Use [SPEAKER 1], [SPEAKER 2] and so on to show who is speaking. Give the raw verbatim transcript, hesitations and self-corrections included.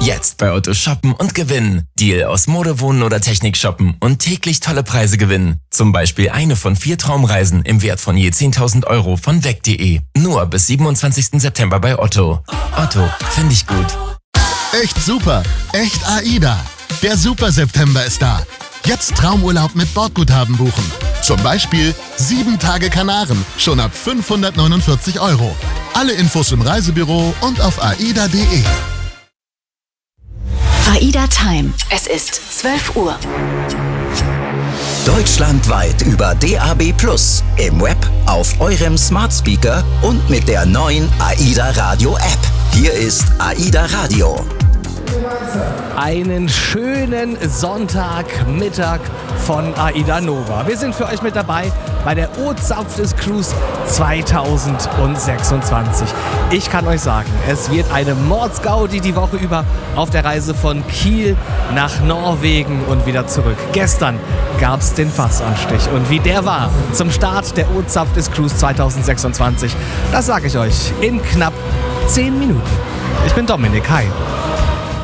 [SPEAKER 1] Jetzt bei Otto shoppen und gewinnen. Deal aus Mode, Wohnen oder Technik shoppen und täglich tolle Preise gewinnen. Zum Beispiel eine von vier Traumreisen im Wert von je zehntausend Euro von weg punkt de. Nur bis siebenundzwanzigsten September bei Otto. Otto, finde ich gut.
[SPEAKER 2] Echt super, echt AIDA. Der Super September ist da. Jetzt Traumurlaub mit Bordguthaben buchen. Zum Beispiel sieben Tage Kanaren, schon ab fünfhundertneunundvierzig Euro. Alle Infos im Reisebüro und auf aida punkt de.
[SPEAKER 3] AIDA Time. Es ist zwölf Uhr.
[SPEAKER 4] Deutschlandweit über D A B plus, im Web, auf eurem Smart Speaker und mit der neuen AIDA Radio App. Hier ist AIDA Radio.
[SPEAKER 5] Einen schönen Sonntagmittag von AIDA Nova. Wir sind für euch mit dabei bei der O-Zapftes Cruise zweitausendsechsundzwanzig. Ich kann euch sagen, es wird eine Mordsgaudi die Woche über auf der Reise von Kiel nach Norwegen und wieder zurück. Gestern gab es den Fassanstich und wie der war zum Start der O-Zapftes Cruise zweitausendsechsundzwanzig, das sage ich euch in knapp zehn Minuten. Ich bin Dominik, hi.